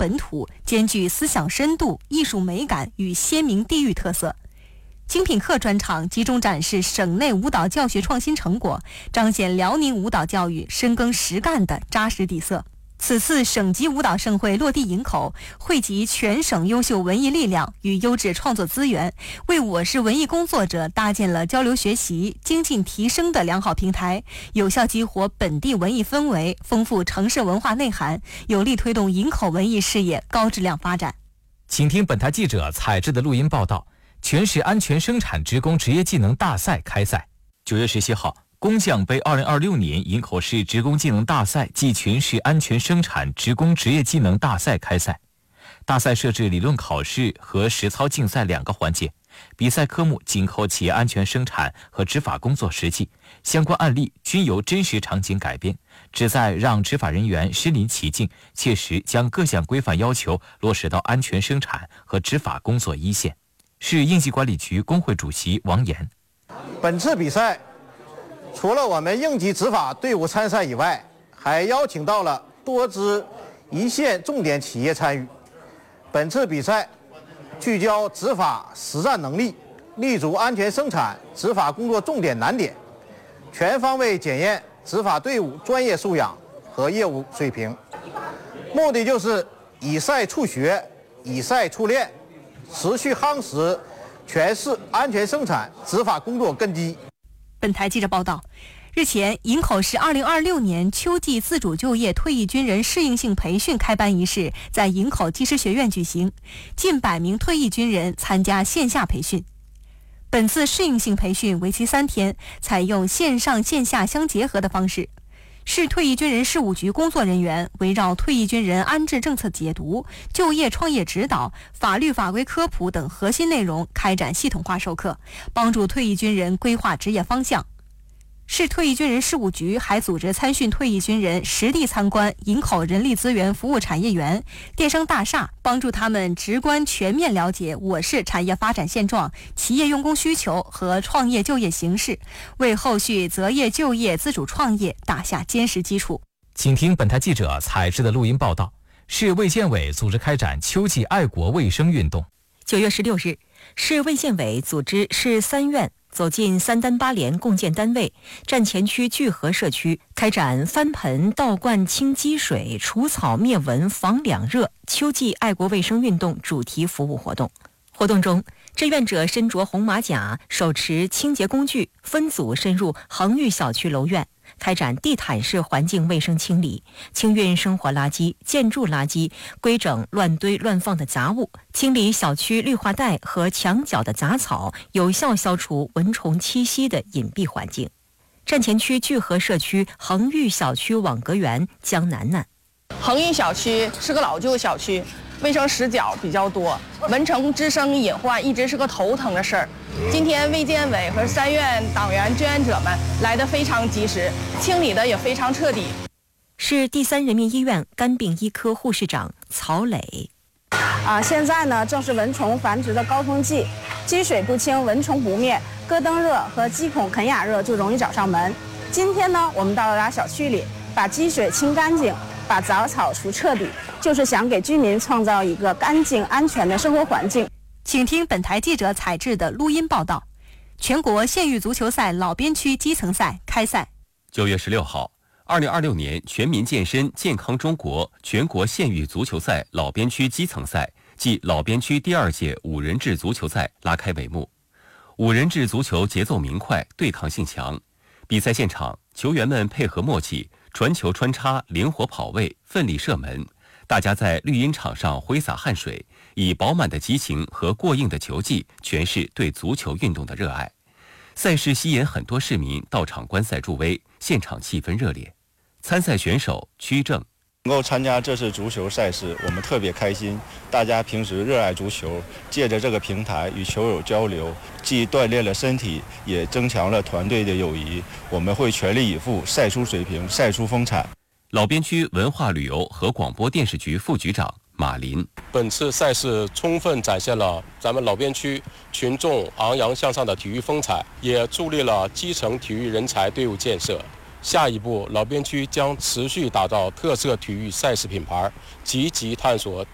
本土，兼具思想深度、艺术美感与鲜明地域特色。精品课专场集中展示省内舞蹈教学创新成果，彰显辽宁舞蹈教育深耕实干的扎实底色。此次省级舞蹈盛会落地营口，汇集全省优秀文艺力量与优质创作资源，为我市文艺工作者搭建了交流学习、精进提升的良好平台，有效激活本地文艺氛围，丰富城市文化内涵，有力推动营口文艺事业高质量发展。 请听本台记者采制的录音报道。全市安全生产职工职业技能大赛开赛。9月17号，工匠杯2026年营口市职工技能大赛暨全市安全生产职工职业技能大赛开赛。大赛设置理论考试和实操竞赛2个环节，比赛科目紧扣企业安全生产和执法工作实际，相关案例均由真实场景改编，旨在让执法人员身临其境，切实将各项规范要求落实到安全生产和执法工作一线。市应急管理局工会主席王岩： 本次比赛除了我们应急执法队伍参赛以外，还邀请到了多支一线重点企业参与。本次比赛聚焦执法实战能力，立足安全生产执法工作重点难点，全方位检验执法队伍专业素养和业务水平，目的就是以赛促学，以赛促练，持续夯实全市安全生产执法工作根基。 本台记者报道，日前，营口市2026年秋季自主就业退役军人适应性培训开班仪式在营口技师学院举行，近100名退役军人参加线下培训。本次适应性培训为期3天，采用线上线下相结合的方式。市退役军人事务局工作人员围绕退役军人安置政策解读、就业创业指导、法律法规科普等核心内容开展系统化授课，帮助退役军人规划职业方向。市退役军人事务局还组织参训退役军人实地参观营口人力资源服务产业园、电商大厦，帮助他们直观全面了解我市产业发展现状、企业用工需求和创业就业形势，为后续择业就业、自主创业打下坚实基础。 请听本台记者采制的录音报道。市卫健委组织开展秋季爱国卫生运动。 9月16日，市卫健委组织市3院走进3单8连共建单位站前区聚合社区，开展翻盆倒灌清积水、除草灭蚊、防两热秋季爱国卫生运动主题服务活动。活动中，志愿者身着红马甲，手持清洁工具，分组深入恒裕小区楼院，开展地毯式环境卫生清理，清运生活垃圾、建筑垃圾，规整乱堆乱放的杂物，清理小区绿化带和墙角的杂草，有效消除蚊虫栖息的隐蔽环境。站前区聚合社区恒裕小区网格员江楠楠： 恒裕小区是个老旧小区，卫生死角比较多，蚊虫滋生隐患一直是个头疼的事儿。今天卫健委和3院党员志愿者们来得非常及时，清理的也非常彻底。 市第3人民医院肝病医科护士长曹磊： 现在呢正是蚊虫繁殖的高峰季，积水不清，蚊虫不灭，咯噔热和鸡孔啃哑热就容易找上门。今天呢，我们到了小区里，把积水清干净，把杂草除彻底，就是想给居民创造一个干净安全的生活环境。 请听本台记者采制的录音报道。全国县域足球赛老边区基层赛开赛。 9月16号，2026年全民健身健康中国全国县域足球赛老边区基层赛暨老边区第2届5人制足球赛拉开帷幕。5人制足球节奏明快，对抗性强。比赛现场，球员们配合默契，传球穿插，灵活跑位，奋力射门。大家在绿茵场上挥洒汗水，以饱满的激情和过硬的球技诠释对足球运动的热爱。赛事吸引很多市民到场观赛助威，现场气氛热烈。参赛选手曲正： 能够参加这次足球赛事，我们特别开心。大家平时热爱足球，借着这个平台与球友交流，既锻炼了身体，也增强了团队的友谊。我们会全力以赴，赛出水平，赛出风采。 老边区文化旅游和广播电视局副局长马林： 本次赛事充分展现了咱们老边区群众昂扬向上的体育风采，也助力了基层体育人才队伍建设。下一步，老边区将持续打造特色体育赛事品牌，积极探索